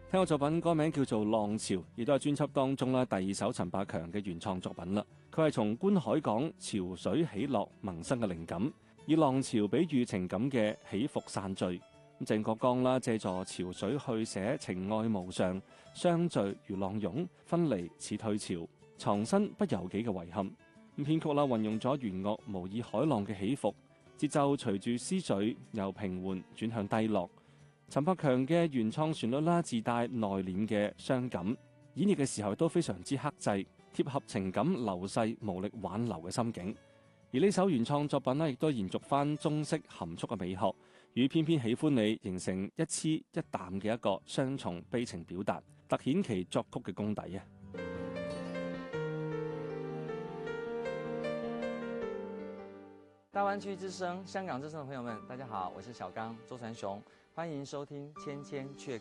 聽個作品歌名叫做《浪潮》，亦都係專輯當中第2首陳百強嘅原創作品啦。佢係從觀海港潮水起落萌生嘅靈感，以浪潮比喻情感嘅起伏散聚。鄭國江借助潮水去寫情愛無常，相聚如浪湧，分離似退潮，藏身不由己嘅遺憾。咁編曲運用咗弦樂模擬海浪嘅起伏，節奏隨住思緒由平緩轉向低落。陳百強嘅原創旋律自帶內斂嘅傷感，演繹嘅時候都非常之克制，貼合情感流逝無力挽留嘅心境。而呢首原創作品亦都延續翻中式含蓄嘅美學，與偏偏喜歡你形成一黐一淡嘅一個雙重悲情表達，凸顯其作曲嘅功底啊！ 大灣區之聲、香港之聲的朋友們，大家好，我是小剛周傳雄，歡迎收聽《千千闕歌》。